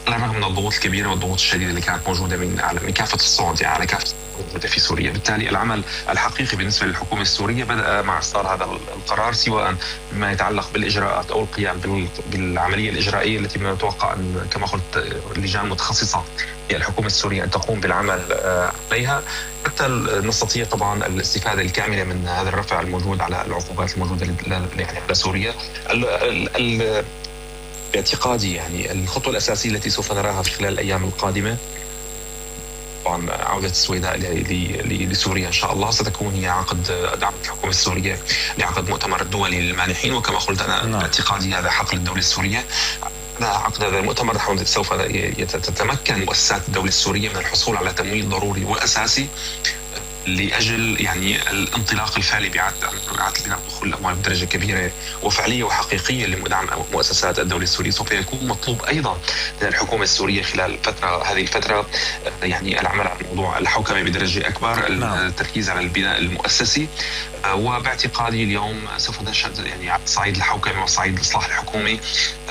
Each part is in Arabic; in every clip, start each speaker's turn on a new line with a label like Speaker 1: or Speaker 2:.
Speaker 1: على الرغم من الضغوط الكبيرة والضغوط الشديدة اللي كانت موجودة من كافة الصعد، يعني على كافة موجودة في سوريا. بالتالي العمل الحقيقي بالنسبة للحكومة السورية بدأ مع إصدار هذا القرار، سواء ما يتعلق بالإجراءات أو القيام بالعملية الإجرائية التي من المتوقع أن كما قلت لجان متخصصة في الحكومة السورية أن تقوم بالعمل عليها، حتى نستطيع طبعا الاستفادة الكاملة من هذا الرفع الموجود على العقوبات الموجودة يعني على سوريا. باعتقادي يعني الخطوة الأساسية التي سوف نراها في خلال الأيام القادمة طبعا عودة السويداء لسوريا إن شاء الله ستكون هي عقد دعم الحكومة السورية لعقد مؤتمر الدولي للمانحين، وكما قلت أنا باعتقادي هذا حق للدولة السورية. عقد هذا المؤتمر سوف تتمكن مؤسسات الدولة السورية من الحصول على تمويل ضروري وأساسي لأجل يعني الانطلاق الفعلي بإعادة البناء ودخول الأموال بدرجة كبيرة وفعلية وحقيقية لدعم مؤسسات الدولة السورية. سوف يكون مطلوب أيضا من الحكومة السورية خلال هذه الفترة يعني العمل على موضوع الحوكمة بدرجة أكبر، التركيز على البناء المؤسسي. وباعتقادي اليوم سوف نشهد يعني على صعيد الحوكمة وصعيد الإصلاح الحكومي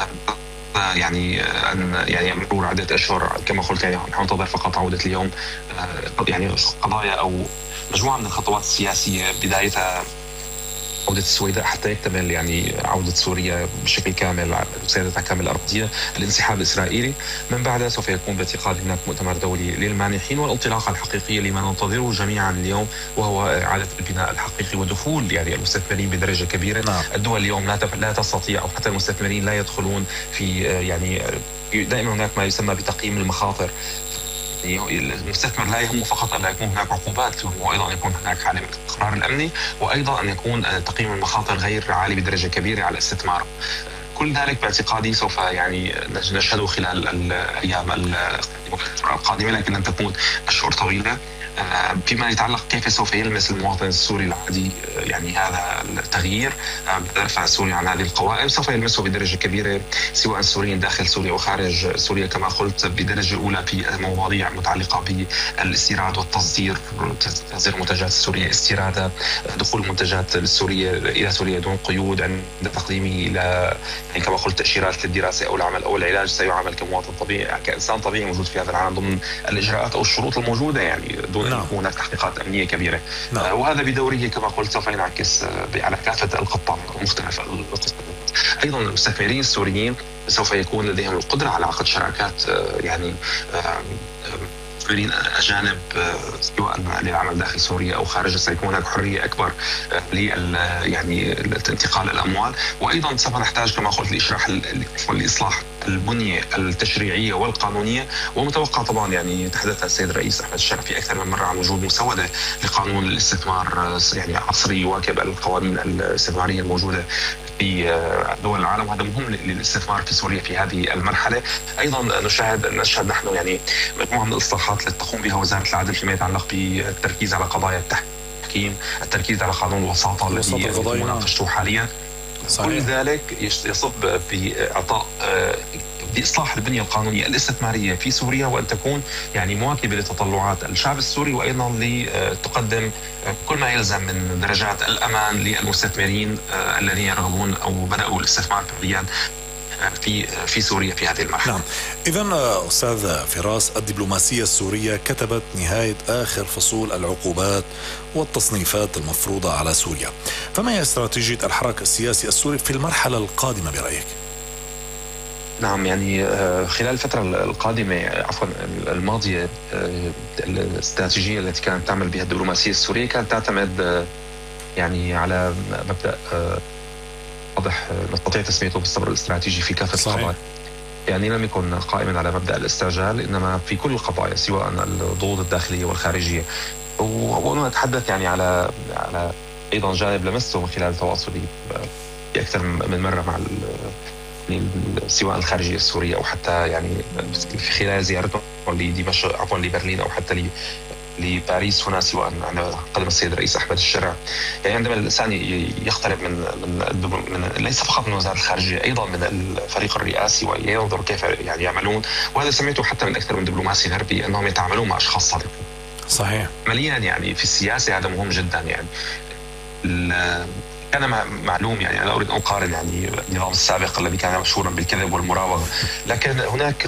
Speaker 1: يعني أن يعني مرور عدة أشهر كما قلت، يعني ننتظر فقط عودة اليوم يعني قضايا أو مجموعة من الخطوات السياسية، بدايتها عودة السويداء حتى يكتمل يعني عودة سوريا بشكل كامل سيادتها كامل الأرضية، الانسحاب الإسرائيلي. من بعدها سوف يكون باعتقاد هناك مؤتمر دولي للمانحين والانطلاقة الحقيقية لما ننتظره جميعا اليوم، وهو إعادة البناء الحقيقي ودخول يعني المستثمرين بدرجة كبيرة. الدول اليوم لا تستطيع، أو حتى المستثمرين لا يدخلون في يعني دائما هناك ما يسمى بتقييم المخاطر. المستثمر لا يهمه فقط أن يكون هناك عقوبات، وأيضا يكون هناك حالة من الاستقرار الأمني، وأيضا أن يكون تقييم المخاطر غير عالي بدرجة كبيرة على الاستثمار. كل ذلك باعتقادي سوف يعني نشهده خلال الأيام القادمة، لكن لن تكون أشهر طويلة. فيما يتعلق كيف سوف يلمس المواطن السوري العادي يعني هذا التغيير برفع سوريا عن هذه القوائم، سوف يلمسه بدرجة كبيرة سواء السوريين داخل سوريا وخارج سوريا. كما قلت بدرجة أولى في مواضيع متعلقة بالاستيراد والتصدير، تصدير المنتجات السورية، استيرادها، دخول المنتجات السورية إلى سوريا دون قيود، عند تقديمه إلى يعني كما قلت تأشيرات للدراسة أو العمل أو العلاج، سيعامل كمواطن طبيعي كإنسان طبيعي موجود في هذا العالم ضمن الإجراءات أو الشروط الموجودة، يعني دون أن يكون هناك تحقيقات أمنية كبيرة. وهذا بدوره كما قلت سوف ينعكس على كافة القطاع مختلف القطاعات. أيضا المستثمرين السوريين سوف يكون لديهم القدرة على عقد شراكات يعني أجانب سواء للعمل داخل سوريا أو خارجها، سيكون هناك حرية أكبر يعني انتقال الأموال. وأيضا سوف نحتاج كما قلت لإصلاح البنية التشريعية والقانونية، ومتوقع طبعا يعني تحدث السيد الرئيس أحمد الشرع في أكثر من مرة عن وجود مسودة لقانون الاستثمار يعني عصري يواكب القوانين الاستثمارية الموجودة في دول العالم، وهذا مهم للاستثمار في سوريا في هذه المرحلة. أيضا نشهد نحن يعني مجموعة من الإصلاحات التي تقوم بها وزارة العدل فيما يتعلق بالتركيز على قضايا التحكيم، التركيز على قانون الوساطة الذي مناقشته حاليا. كل ذلك يصب بإعطاء بإصلاح البنية القانونية الاستثمارية في سوريا، وأن تكون يعني مواكبة لتطلعات الشعب السوري، وأيضا لتقدم كل ما يلزم من درجات الأمان للمستثمرين الذين يرغبون أو بدأوا الاستثمار فعليا في سوريا في هذه المرحلة.
Speaker 2: نعم. إذن أستاذ فراس، الدبلوماسية السورية كتبت نهاية آخر فصول العقوبات والتصنيفات المفروضة على سوريا، فما هي استراتيجية الحراك السياسي السوري في المرحلة القادمة برأيك؟
Speaker 1: نعم، يعني خلال الفترة القادمة عفوا الماضية الاستراتيجية التي كانت تعمل بها الدبلوماسية السورية كانت تعتمد يعني على مبدأ واضح نستطيع تسميته بالصبر الاستراتيجي في كافة القضايا. يعني لم يكن قائما على مبدأ الاستعجال، إنما في كل القضايا سواء الضغوط الداخلية والخارجية. ونتحدث يعني على أيضا جانب لمسته من خلال تواصلي أكثر من مرة مع سواء الخارجية السورية أو حتى يعني في خلال زيارتهم لدمشق عفوا لبرلين أو حتى لباريس هنا، سواء عندما قدم السيد الرئيس أحمد الشرع. يعني عندما الإنسان يقترب من ليس فقط من وزارة الخارجية، أيضا من الفريق الرئاسي، وينظر كيف يعني يعملون، وهذا سمعته حتى من أكثر من دبلوماسي غربي أنهم يتعاملون مع أشخاص صادقين.
Speaker 2: صحيح.
Speaker 1: عمليا يعني في السياسة هذا مهم جدا. يعني كان معلوم، يعني أنا أريد أن أقارن يعني النظام السابق الذي كان مشهورا بالكذب والمراوغة، لكن هناك